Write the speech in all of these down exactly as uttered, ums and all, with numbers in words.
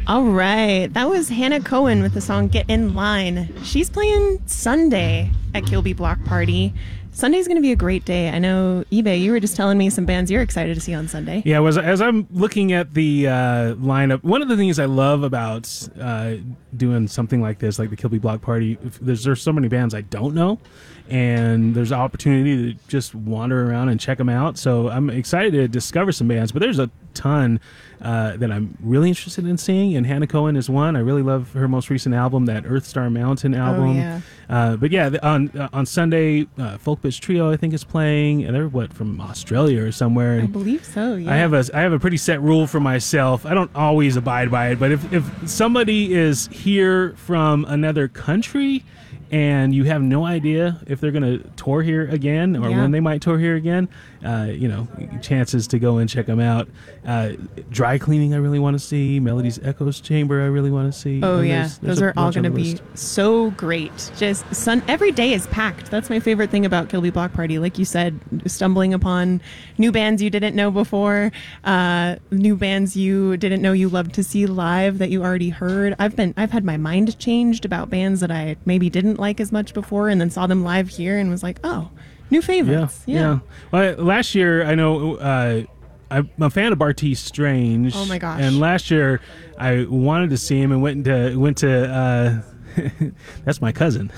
All right. That was Hannah Cohen with the song Get In Line. She's playing Sunday at Kilby Block Party. Sunday's going to be a great day. I know, eBay, you were just telling me some bands you're excited to see on Sunday. Yeah, was as I'm looking at the uh, lineup, one of the things I love about uh, doing something like this, like the Kilby Block Party, there's, there's so many bands I don't know, and there's an opportunity to just wander around and check them out. So I'm excited to discover some bands, but there's a ton uh, that I'm really interested in seeing, and Hannah Cohen is one. I really love her most recent album, that Earthstar Mountain album. Oh, yeah. Uh, but yeah, on uh, on Sunday, uh, Folk Bitch Trio I think is playing, and they're what, from Australia or somewhere. I believe so. Yeah. I have a I have a pretty set rule for myself. I don't always abide by it, but if if somebody is here from another country and you have no idea if they're going to tour here again or Yeah. when they might tour here again, uh, you know, chances to go and check them out. Uh, Dry Cleaning I really want to see. Melody's Echoes Chamber I really want to see. Oh, And yeah. there's- there's Those a are all bunch on going to the be list. so great. Just sun. Every day is packed. That's my favorite thing about Kilby Block Party. Like you said, stumbling upon new bands you didn't know before, uh, new bands you didn't know you loved to see live that you already heard. I've been, I've had my mind changed about bands that I maybe didn't like as much before, and then saw them live here and was like, oh, new favorites. Yeah, yeah. Well, last year, I know uh, I'm a fan of Bartees Strange. Oh my gosh! And last year, I wanted to see him and went to went to. Uh, that's my cousin.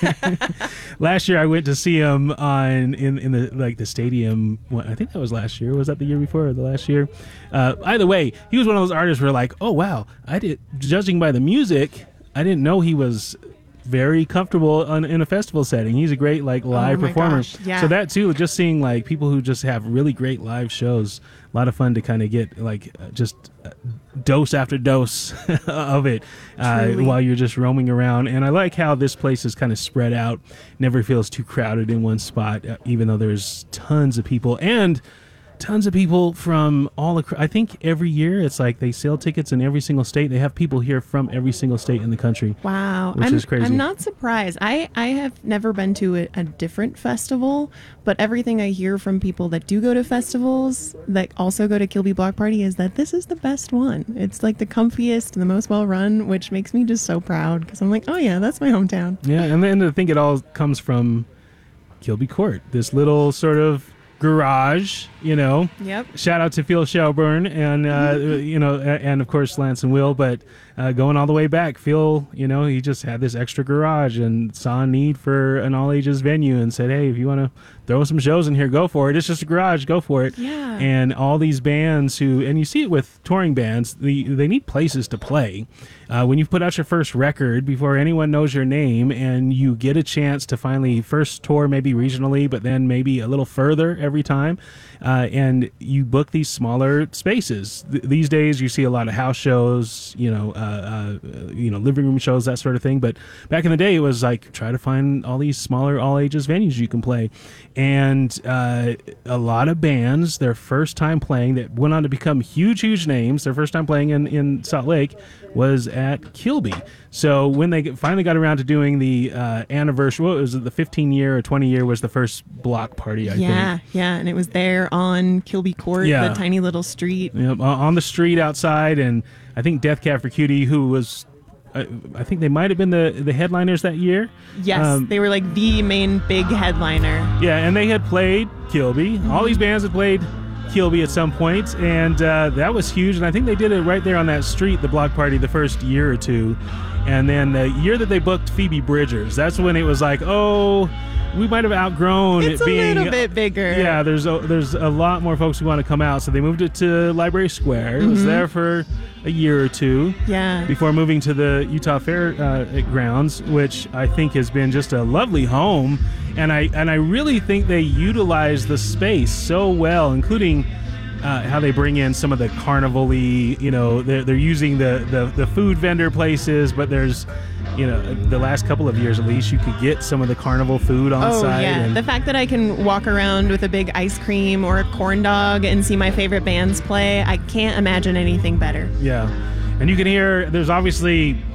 Last year, I went to see him on in in the like the stadium. What, I think that was last year. Was that the year before or the last year? Uh, either way, he was one of those artists where like, oh wow, I did. Judging by the music, I didn't know he was very comfortable on, in a festival setting. He's a great like live Oh my performer. gosh, yeah. So that too, just seeing like people who just have really great live shows, a lot of fun to kind of get like uh, just uh, dose after dose of it uh, Truly. while you're just roaming around. And I like how this place is kind of spread out, never feels too crowded in one spot, uh, even though there's tons of people and tons of people from all across. I think every year it's like they sell tickets in every single state. They have people here from every single state in the country. Wow. Which I'm, is crazy. I'm not surprised. I, I have never been to a, a different festival, but everything I hear from people that do go to festivals that also go to Kilby Block Party is that this is the best one. It's like the comfiest and the most well run, which makes me just so proud because I'm like, oh yeah, that's my hometown. Yeah, and then I think it all comes from Kilby Court, this little sort of garage, you know. Yep. Shout out to Phil Shelburne and uh, you know, and of course Lance and Will, but uh, going all the way back, Phil, you know, he just had this extra garage and saw a need for an all ages venue and said, hey, if you want to throw some shows in here, go for it. It's just a garage, go for it. Yeah. And all these bands who, and you see it with touring bands, the, they need places to play. Uh, when you put out your first record before anyone knows your name and you get a chance to finally first tour maybe regionally, but then maybe a little further every time, uh, and you book these smaller spaces. Th- these days you see a lot of house shows, you know, uh, uh, you know, living room shows, that sort of thing. But back in the day, it was like try to find all these smaller all ages venues you can play. And uh, a lot of bands, their first time playing that went on to become huge, huge names, their first time playing in, in Salt Lake was at Kilby. So when they finally got around to doing the uh, anniversary, what was it, the fifteen year or twenty year was the first block party, I yeah, think. yeah, and it was there on Kilby Court, Yeah. the tiny little street. Yep, on the street outside, and I think Death Cab for Cutie, who was, uh, I think they might have been the, the headliners that year. Yes, Um, they were like the main big headliner. Yeah, and they had played Kilby. All these bands had played Kilby at some point, and uh, that was huge. And I think they did it right there on that street, the block party, the first year or two. And then the year that they booked Phoebe Bridgers, that's when it was like, oh, we might have outgrown It's it a being little bit bigger. Yeah, there's a, there's a lot more folks who want to come out, so they moved it to Library Square. It was there for a year or two. Yeah. Before moving to the Utah Fair uh, grounds, which I think has been just a lovely home, and I and I really think they utilize the space so well, including uh, how they bring in some of the carnival-y, you know, they're, they're using the, the, the food vendor places, but there's, you know, the last couple of years at least, you could get some of the carnival food on Oh, site. yeah. And, The fact that I can walk around with a big ice cream or a corn dog and see my favorite bands play, I can't imagine anything better. yeah. And you can hear, there's obviously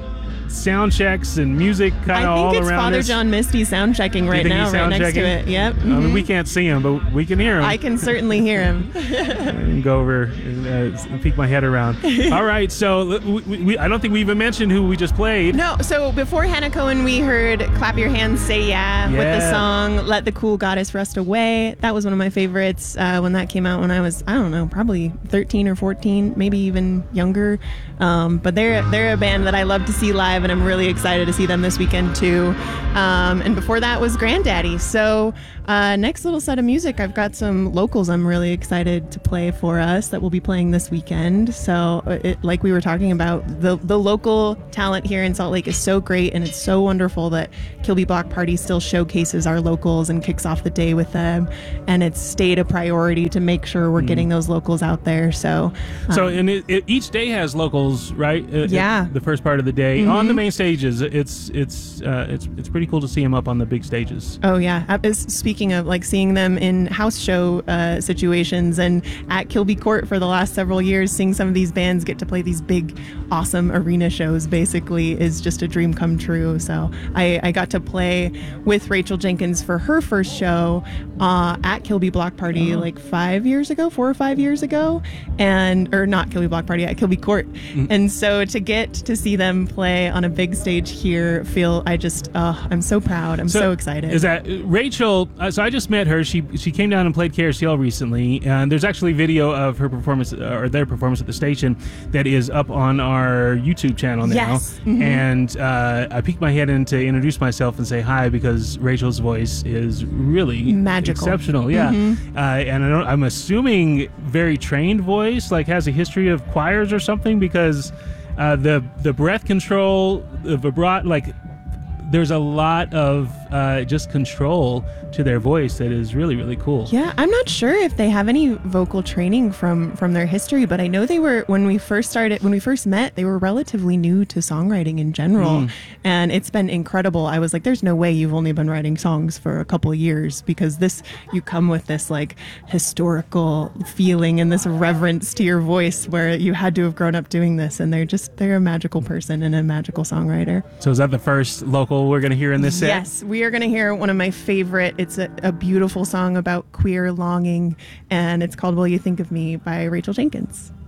sound checks and music kind of I all think it's around Father this. John Misty sound checking right think now, he's right sound next to checking? it. Yep. I mean, mhm. we can't see him, but we can hear him. I can certainly hear him. I can go over and uh, peek my head around. All right, so we, we, I don't think we even mentioned who we just played. No, so before Hannah Cohen, we heard Clap Your Hands, Say Yeah, with the Yeah. song Let the Cool Goddess Rust Away. That was one of my favorites uh, when that came out when I was, I don't know, probably thirteen or fourteen, maybe even younger. Um, but they're they're a band that I love to see live, and I'm really excited to see them this weekend too. Um, and before that was Granddaddy. So uh, next little set of music, I've got some locals I'm really excited to play for us that will be playing this weekend. So it, like we were talking about, the, the local talent here in Salt Lake is so great, and it's so wonderful that Kilby Block Party still showcases our locals and kicks off the day with them. And it's stayed a priority to make sure we're mm. getting those locals out there. So, um, so and it, it, each day has locals, right? Uh, yeah. The first part of the day mm-hmm. on the main stages. It's it's uh, it's it's pretty cool to see them up on the big stages. Oh yeah. As, speaking of like seeing them in house show uh, situations and at Kilby Court for the last several years, seeing some of these bands get to play these big, awesome arena shows basically is just a dream come true. So I, I got to play with Rachel Jenkins for her first show uh, at Kilby Block Party oh. like five years ago, four or five years ago, and or not Kilby Block Party, at Kilby Court. Mm-hmm. And so to get to see them play on a big stage here, feel I just uh, I'm so proud. I'm so, so excited. Is that Rachel? Uh, so I just met her. She she came down and played K R C L recently, and there's actually video of her performance uh, or their performance at the station that is up on our YouTube channel now. Yes. Mm-hmm. And uh, I peeked my head in to introduce myself and say hi because Rachel's voice is really magical, exceptional. Yeah, mm-hmm. uh, and I don't, I'm assuming very trained voice, like has a history of choirs or something, because uh, the the breath control, the vibrato, like there's a lot of uh, just control to their voice that is really, really cool. Yeah, I'm not sure if they have any vocal training from from their history, but I know they were, when we first started, when we first met, they were relatively new to songwriting in general. Mm. And it's been incredible. I was like, there's no way you've only been writing songs for a couple of years, because this, you come with this like historical feeling and this reverence to your voice where you had to have grown up doing this. And they're just, they're a magical person and a magical songwriter. So is that the first local we're going to hear in this set? Yes, we are going to hear one of my favorite. It's a, a beautiful song about queer longing, and it's called Will You Think of Me by Rachel Jenkins.